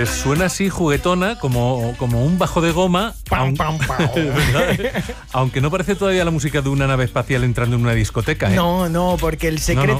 Pues suena así juguetona, como un bajo de goma, aunque no parece todavía la música de una nave espacial entrando en una discoteca, ¿eh? No, porque el secreto